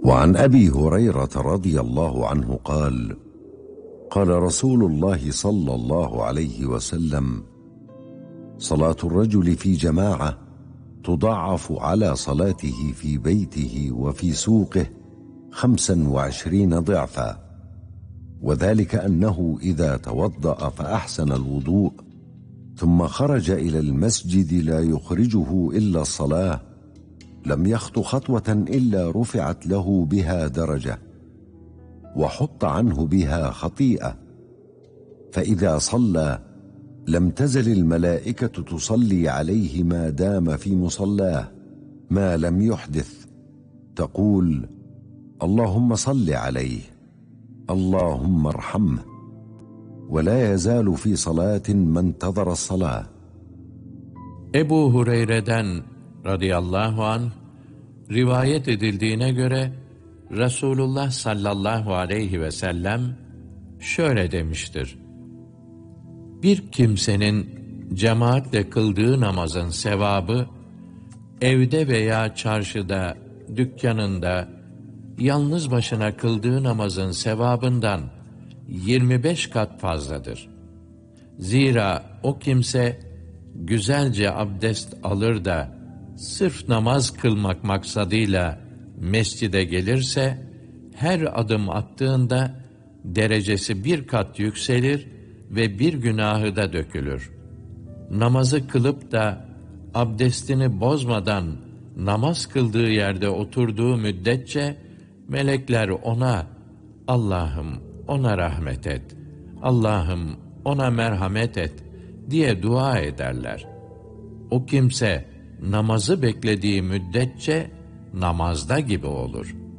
وعن أبي هريرة رضي الله عنه قال: قال رسول الله صلى الله عليه وسلم: صلاة الرجل في جماعة تضاعف على صلاته في بيته وفي سوقه 25 ضعفا، وذلك أنه إذا توضأ فأحسن الوضوء ثم خرج إلى المسجد لا يخرجه إلا الصلاة، لم يخط خطوة إلا رفعت له بها درجة وحط عنه بها خطيئة، فإذا صلى لم تزل الملائكة تصلي عليه ما دام في مصلاه ما لم يحدث، تقول: اللهم صل عليه، اللهم ارحمه، ولا يزال في صلاة ما انتظر الصلاة. Ebu Hureyre'den radıyallahu anh rivayet edildiğine göre Resulullah sallallahu aleyhi ve sellem şöyle demiştir: bir kimsenin cemaatle kıldığı namazın sevabı, evde veya çarşıda, dükkanında, yalnız başına kıldığı namazın sevabından 25 kat fazladır. Zira o kimse güzelce abdest alır da sırf namaz kılmak maksadıyla mescide gelirse, her adım attığında derecesi bir kat yükselir ve bir günahı da dökülür. Namazı kılıp da abdestini bozmadan namaz kıldığı yerde oturduğu müddetçe melekler ona "Allah'ım ona rahmet et, Allah'ım ona merhamet et" diye dua ederler. O kimse namazı beklediği müddetçe namazda gibi olur.